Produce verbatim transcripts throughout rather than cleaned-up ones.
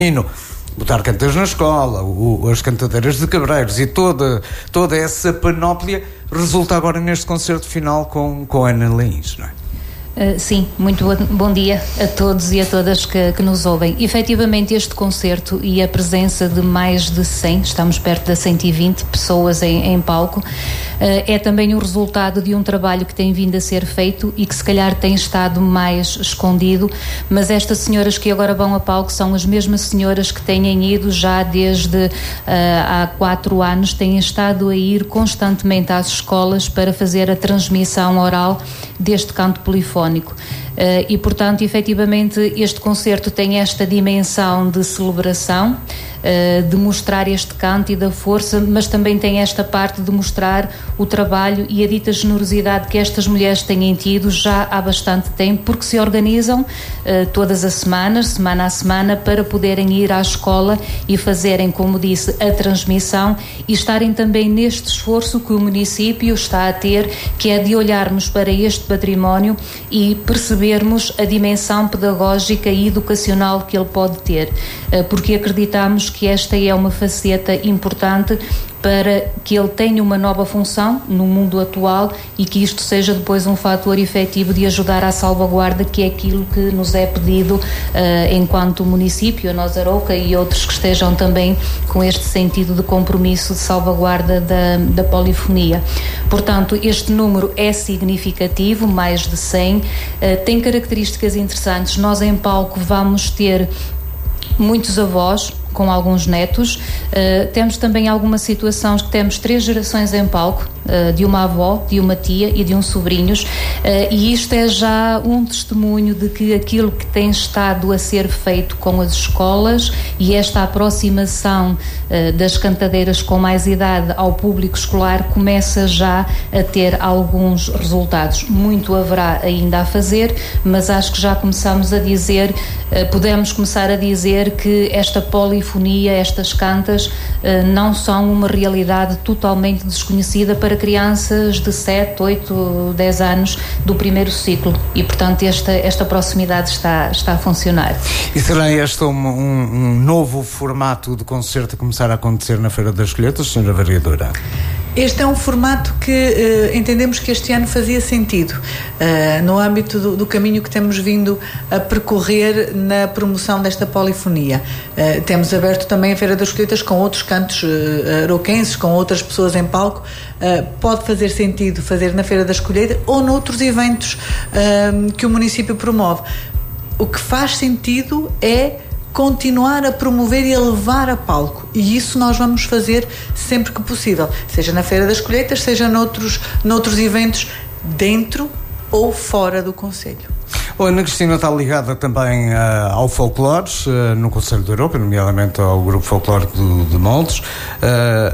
botar cantas na escola, o, as cantadeiras de Cabreiros e toda, toda essa panóplia resulta agora neste concerto final com, com Ana Lins, não é? Uh, sim, muito bom dia a todos e a todas que, que nos ouvem. Efetivamente, este concerto e a presença de mais de cem, estamos perto de cento e vinte pessoas em, em palco, uh, é também o resultado de um trabalho que tem vindo a ser feito e que se calhar tem estado mais escondido, mas estas senhoras que agora vão a palco são as mesmas senhoras que têm ido já desde uh, há quatro anos, têm estado a ir constantemente às escolas para fazer a transmissão oral deste canto polifónico. Uh, e, portanto, efetivamente, este concerto tem esta dimensão de celebração, uh, de mostrar este canto e da força, mas também tem esta parte de mostrar o trabalho e a dita generosidade que estas mulheres têm tido já há bastante tempo, porque se organizam uh, todas as semanas, semana a semana, para poderem ir à escola e fazerem, como disse, a transmissão e estarem também neste esforço que o município está a ter, que é de olharmos para este património e percebermos a dimensão pedagógica e educacional que ele pode ter, porque acreditamos que esta é uma faceta importante para que ele tenha uma nova função no mundo atual e que isto seja depois um fator efetivo de ajudar à salvaguarda, que é aquilo que nos é pedido uh, enquanto município, a nós Arouca e outros que estejam também com este sentido de compromisso de salvaguarda da, da polifonia. Portanto, este número é significativo, mais de cem, uh, tem características interessantes. Nós em palco vamos ter muitos avós com alguns netos, uh, temos também algumas situações que temos três gerações em palco, uh, de uma avó, de uma tia e de um sobrinhos, uh, e isto é já um testemunho de que aquilo que tem estado a ser feito com as escolas e esta aproximação uh, das cantadeiras com mais idade ao público escolar começa já a ter alguns resultados. Muito haverá ainda a fazer, mas acho que já começamos a dizer, uh, podemos começar a dizer que esta poli polifonia, estas cantas, não são uma realidade totalmente desconhecida para crianças de sete, oito, dez anos do primeiro ciclo e, portanto, esta, esta proximidade está, está a funcionar. E será este um, um, um novo formato de concerto a começar a acontecer na Feira das Colheitas, senhora Vereadora? Este é um formato que uh, entendemos que este ano fazia sentido uh, no âmbito do, do caminho que temos vindo a percorrer na promoção desta polifonia. Uh, temos aberto também a Feira das Colheitas com outros cantos uh, arouquenses, com outras pessoas em palco. Uh, pode fazer sentido fazer na Feira das Colheitas ou noutros eventos uh, que o município promove. O que faz sentido é continuar a promover e a levar a palco, e isso nós vamos fazer sempre que possível, seja na Feira das Colheitas, seja noutros, noutros eventos dentro ou fora do concelho. A Ana Cristina está ligada também uh, ao folclore, uh, no Conselho da Arouca, nomeadamente ao Grupo Folclórico de, de Moldes. Uh,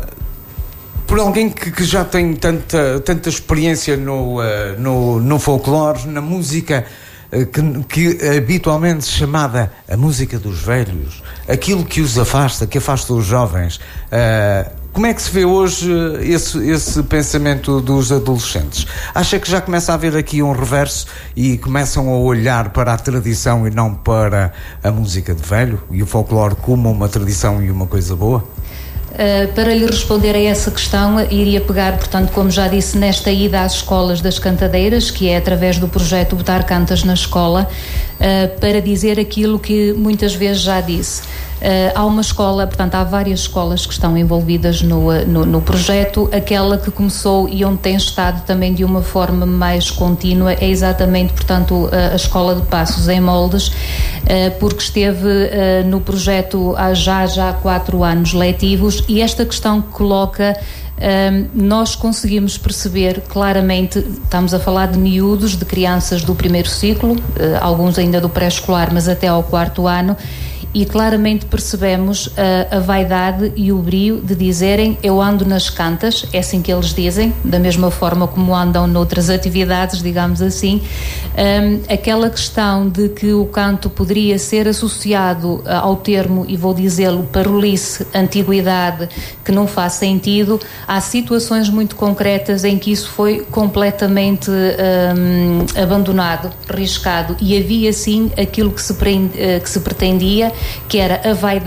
por alguém que, que já tem tanta, tanta experiência no, uh, no, no folclore, na música Que, que habitualmente chamada a música dos velhos, aquilo que os afasta, que afasta os jovens, uh, como é que se vê hoje esse, esse pensamento dos adolescentes? Acha que já começa a haver aqui um reverso e começam a olhar para a tradição e não para a música de velho e o folclore como uma tradição e uma coisa boa? Uh, para lhe responder a essa questão, iria pegar, portanto, como já disse, nesta ida às escolas das cantadeiras, que é através do projeto Botar Cantas na Escola, uh, para dizer aquilo que muitas vezes já disse. Uh, há uma escola, portanto, há várias escolas que estão envolvidas no, no, no projeto. Aquela que começou e onde tem estado também de uma forma mais contínua é exatamente, portanto, a, a Escola de Passos em Moldes, uh, porque esteve uh, no projeto há já, já quatro anos letivos, e esta questão que coloca, um, nós conseguimos perceber claramente, estamos a falar de miúdos, de crianças do primeiro ciclo, uh, alguns ainda do pré-escolar, mas até ao quarto ano, e claramente percebemos a, a vaidade e o brio de dizerem: eu ando nas cantas, é assim que eles dizem, da mesma forma como andam noutras atividades, digamos assim. Um, aquela questão de que o canto poderia ser associado ao termo, e vou dizê-lo, parolice, antiguidade, que não faz sentido. Há situações muito concretas em que isso foi completamente um, abandonado, riscado, e havia sim aquilo que se, prende, que se pretendia, que era a vaidade